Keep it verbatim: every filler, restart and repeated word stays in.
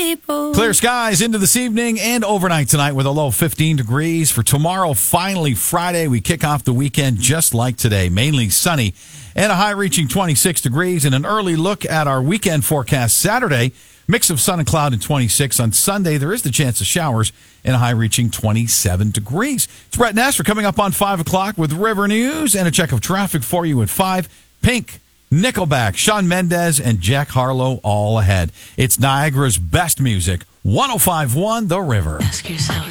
people. Clear skies into this evening and overnight tonight with a low of fifteen degrees. For tomorrow, finally Friday, we kick off the weekend just like today. Mainly sunny and a high reaching twenty-six degrees. And an early look at our weekend forecast Saturday. Mix of sun and cloud and twenty-six. On Sunday, there is the chance of showers and a high reaching twenty-seven degrees. It's Brett Nasser coming up on five o'clock with River News and a check of traffic for you at five. Pink, Nickelback, Shawn Mendes, and Jack Harlow all ahead. It's Niagara's best music. one oh five point one The River. Ask yourself.